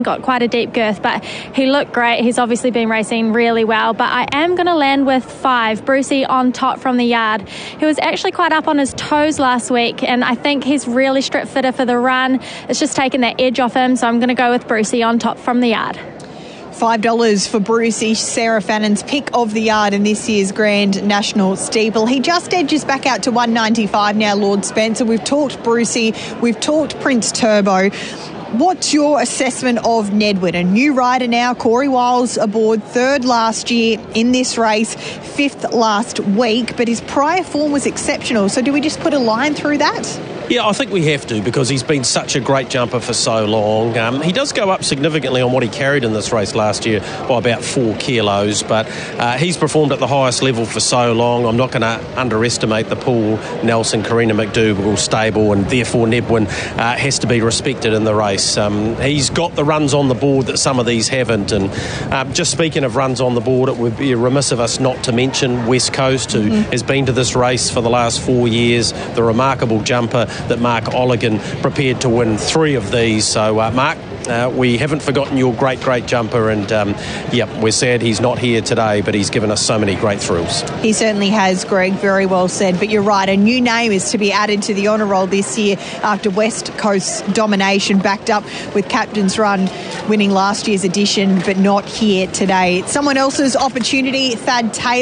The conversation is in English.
got quite a deep girth, but he looked great. He's obviously been racing really well, but I am going to land with 5, Brucey On Top from the yard. He was actually quite up on his toes last week, and I think he's really strip fitter for the run. It's just taken that edge off him, so I'm going to go with Brucey On Top from the yard. $5 for Brucey, Sarah Fannon's pick of the yard in this year's Grand National Steeple. He just edges back out to 195 now, Lord Spencer. We've talked Brucey, we've talked Prince Turbo. What's your assessment of Nedwin? A new rider now, Corey Wiles aboard, 3rd last year in this race, 5th last week, but his prior form was exceptional. So do we just put a line through that? Yeah, I think we have to, because he's been such a great jumper for so long. He does go up significantly on what he carried in this race last year by about 4 kilos, but he's performed at the highest level for so long. I'm not going to underestimate the Paul Nelson, Karina McDougall stable, and therefore Nedwin has to be respected in the race. He's got the runs on the board that some of these haven't, and just speaking of runs on the board, it would be remiss of us not to mention West Coast, who has been to this race for the last 4 years, the remarkable jumper that Mark Olligan prepared to win 3 of these. So, Mark, we haven't forgotten your great jumper, and we're sad he's not here today, but he's given us so many great thrills. He certainly has, Greg, very well said. But you're right, a new name is to be added to the honour roll this year after West Coast domination, backed up with Captain's Run winning last year's edition, but not here today. It's someone else's opportunity, Thad Taylor.